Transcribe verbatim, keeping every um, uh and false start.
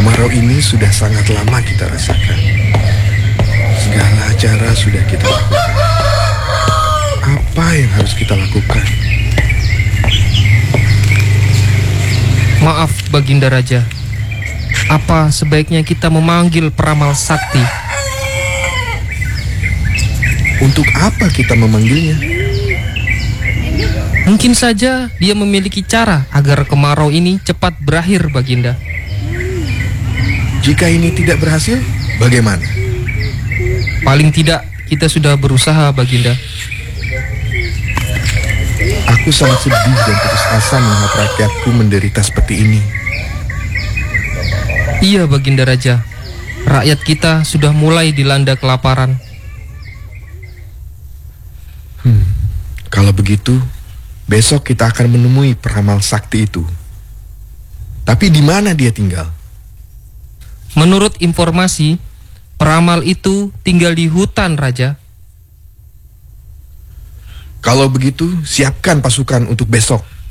Kemarau ini sudah sangat lama kita rasakan. Segala cara sudah kita lakukan. Apa yang harus kita lakukan? Maaf, Baginda Raja. Apa sebaiknya kita memanggil peramal sakti? Untuk apa kita memanggilnya? Mungkin saja dia memiliki cara agar kemarau ini cepat berakhir, Baginda. Jika ini tidak berhasil, bagaimana? Paling tidak kita sudah berusaha, Baginda. Aku sangat sedih dan putus asa melihat rakyatku menderita seperti ini. Iya, Baginda Raja. Rakyat kita sudah mulai dilanda kelaparan. Hmm, kalau begitu, besok kita akan menemui peramal sakti itu. Tapi di mana dia tinggal? Menurut informasi, peramal itu tinggal di hutan, Raja. Kalau begitu, siapkan pasukan untuk besok.